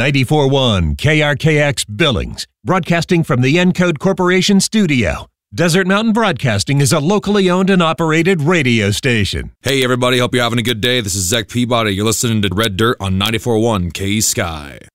94.1 KRKX Billings, broadcasting from the Encode Corporation studio. Desert Mountain Broadcasting is a locally owned and operated radio station. Hey everybody, hope you're having a good day. This is Zach Peabody. You're listening to Red Dirt on 94.1 K Sky.